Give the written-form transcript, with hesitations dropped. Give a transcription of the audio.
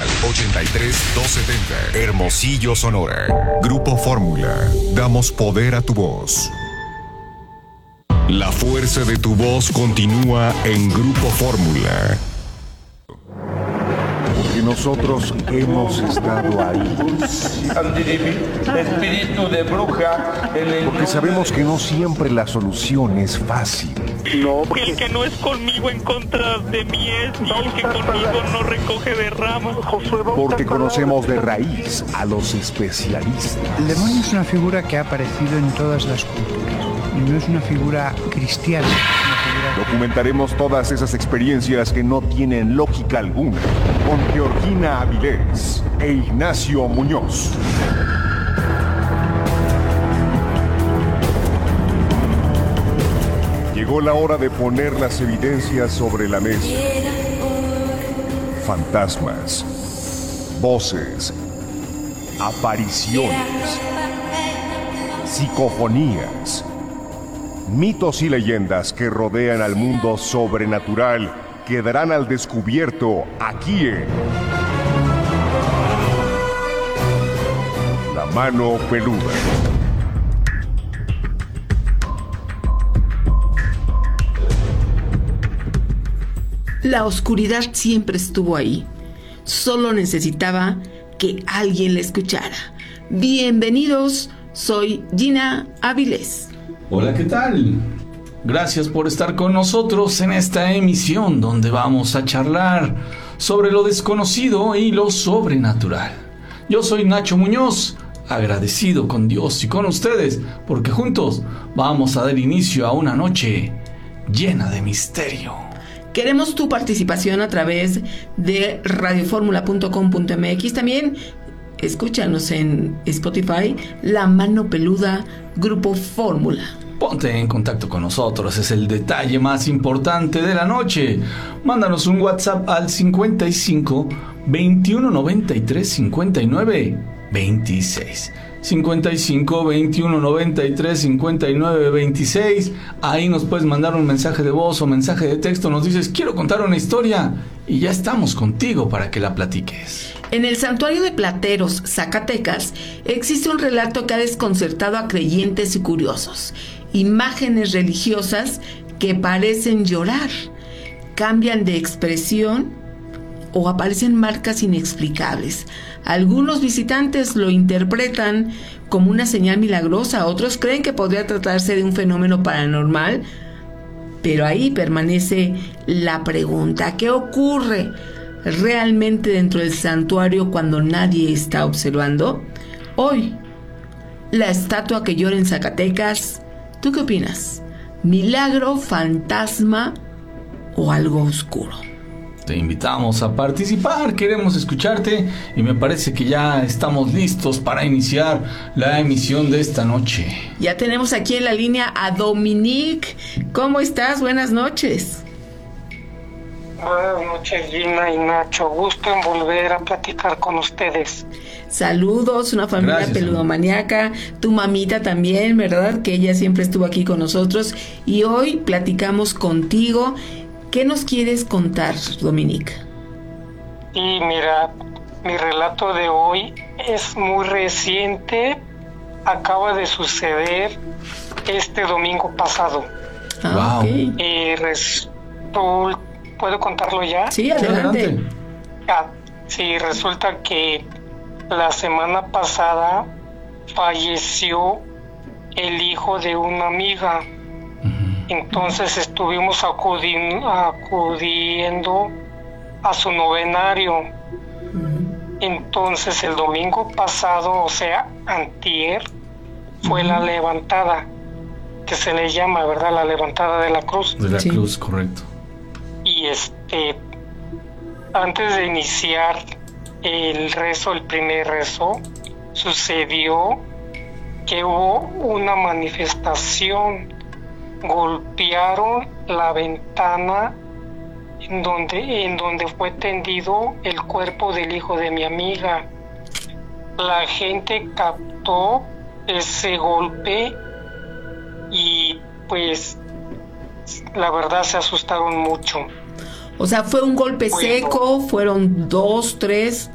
83-270. Hermosillo, Sonora. Grupo Fórmula. Damos poder a tu voz. La fuerza de tu voz continúa en Grupo Fórmula. Porque nosotros hemos estado ahí. Espíritu de bruja. Porque sabemos que no siempre la solución es fácil. No, el que no es conmigo en contra de mí es, y el que conmigo no recoge de ramas. Porque conocemos de raíz a los especialistas. El demonio es una figura que ha aparecido en todas las culturas. Y no es una figura cristiana. Documentaremos todas esas experiencias que no tienen lógica alguna con Georgina Avilés e Ignacio Muñoz. Llegó la hora de poner las evidencias sobre la mesa. Fantasmas, voces, apariciones, psicofonías, mitos y leyendas que rodean al mundo sobrenatural quedarán al descubierto aquí en La Mano Peluda. La oscuridad siempre estuvo ahí. Solo necesitaba que alguien la escuchara. Bienvenidos, soy Gina Avilés. Hola, ¿qué tal? Gracias por estar con nosotros en esta emisión donde vamos a charlar sobre lo desconocido y lo sobrenatural. Yo soy Nacho Muñoz, agradecido con Dios y con ustedes porque juntos vamos a dar inicio a una noche llena de misterio. Queremos tu participación a través de radioformula.com.mx. También escúchanos en Spotify, La Mano Peluda, Grupo Fórmula. Ponte en contacto con nosotros, es el detalle más importante de la noche. Mándanos un WhatsApp al 55 21 93 59 26. 55 21 93 59 26. Ahí nos puedes mandar un mensaje de voz o mensaje de texto. Nos dices, quiero contar una historia, y ya estamos contigo para que la platiques. En el santuario de Plateros, Zacatecas, existe un relato que ha desconcertado a creyentes y curiosos. Imágenes religiosas que parecen llorar, cambian de expresión o aparecen marcas inexplicables. Algunos visitantes lo interpretan como una señal milagrosa, otros creen que podría tratarse de un fenómeno paranormal, pero ahí permanece la pregunta: ¿qué ocurre realmente dentro del santuario cuando nadie está observando? Hoy, la estatua que llora en Zacatecas, ¿tú qué opinas? ¿Milagro, fantasma o algo oscuro? Te invitamos a participar, queremos escucharte y me parece que ya estamos listos para iniciar la emisión de esta noche. Ya tenemos aquí en la línea a Dominique. ¿Cómo estás? Buenas noches. Buenas noches, Gina y Nacho. Gusto en volver a platicar con ustedes. Saludos, una familia Gracias, peludomaniaca. Tu mamita también, ¿verdad? Que ella siempre estuvo aquí con nosotros. Y hoy platicamos contigo. ¿Qué nos quieres contar, Dominique? Y mira, mi relato de hoy es muy reciente. Acaba de suceder este domingo pasado. Ah, Wow. Ok. ¿Puedo contarlo ya? Sí, adelante. Sí, resulta que la semana pasada falleció el hijo de una amiga. Entonces estuvimos acudiendo a su novenario. Entonces el domingo pasado, o sea, antier, fue la levantada, que se le llama, ¿verdad? La levantada de la cruz. De la Sí. cruz, correcto. Y antes de iniciar el primer rezo, sucedió que hubo una manifestación. Golpearon la ventana en donde fue tendido el cuerpo del hijo de mi amiga. La gente captó ese golpe y pues la verdad se asustaron mucho. O sea, ¿fue un golpe seco? ¿Fueron 2, 3